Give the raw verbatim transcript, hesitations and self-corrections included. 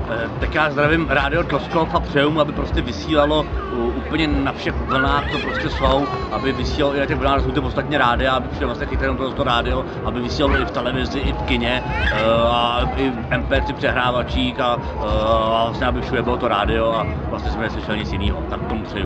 Tak já zdravím Rádio Tloskov a přeju mu, aby prostě vysílalo úplně na všech vlnách, co prostě jsou, aby vysílalo i na těch vlnách, jsou ty ostatní rádia, aby přišel vlastně chytré to, to rádio, aby vysílalo i v televizi, i v kině, a i v em pé tři přehrávačích a, a vlastně aby všude bylo to rádio a vlastně jsme neslyšeli nic jiného, tak tomu přeju.